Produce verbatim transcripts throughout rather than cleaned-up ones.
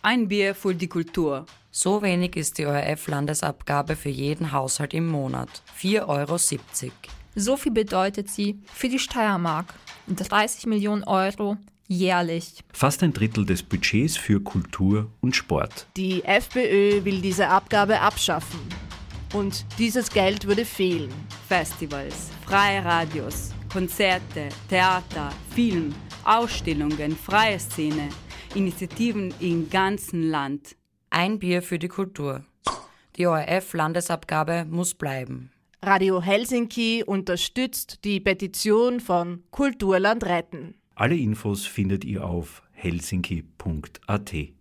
Ein Bier für die Kultur. So wenig ist die O R F-Landesabgabe für jeden Haushalt im Monat. vier Euro siebzig. So viel bedeutet sie für die Steiermark. dreißig Millionen Euro jährlich. Fast ein Drittel des Budgets für Kultur und Sport. Die FPÖ will diese Abgabe abschaffen. Und dieses Geld würde fehlen. Festivals, freie Radios, Konzerte, Theater, Film, Ausstellungen, freie Szene, Initiativen im ganzen Land. Ein Bier für die Kultur. Die O R F-Landesabgabe muss bleiben. Radio Helsinki unterstützt die Petition von Kulturland retten. Alle Infos findet ihr auf helsinki punkt a t.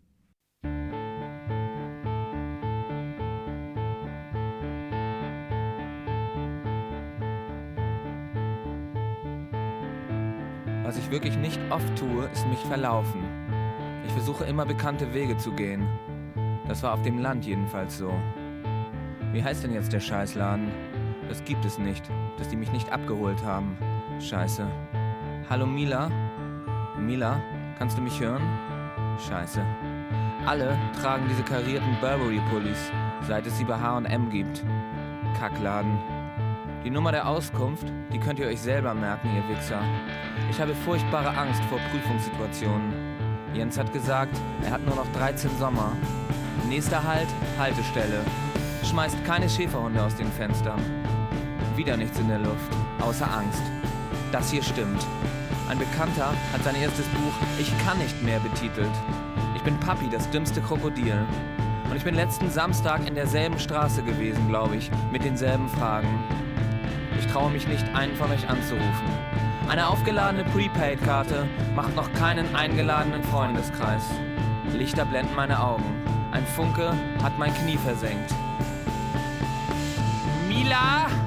Was ich wirklich nicht oft tue, ist mich verlaufen. Ich versuche immer bekannte Wege zu gehen. Das war auf dem Land jedenfalls so. Wie heißt denn jetzt der Scheißladen? Das gibt es nicht, dass die mich nicht abgeholt haben. Scheiße. Hallo Mila? Mila, kannst du mich hören? Scheiße. Alle tragen diese karierten Burberry-Pullis, seit es sie bei H und M gibt. Kackladen. Die Nummer der Auskunft, die könnt ihr euch selber merken, ihr Wichser. Ich habe furchtbare Angst vor Prüfungssituationen. Jens hat gesagt, er hat nur noch dreizehn Sommer. Nächster Halt, Haltestelle. Schmeißt keine Schäferhunde aus den Fenstern. Wieder nichts in der Luft, außer Angst. Das hier stimmt. Ein Bekannter hat sein erstes Buch Ich kann nicht mehr betitelt. Ich bin Papi, das dümmste Krokodil. Und ich bin letzten Samstag in derselben Straße gewesen, glaube ich, mit denselben Fragen. Ich traue mich nicht, einen von euch anzurufen. Eine aufgeladene Prepaid-Karte macht noch keinen eingeladenen Freundeskreis. Lichter blenden meine Augen. Ein Funke hat mein Knie versenkt. Mila!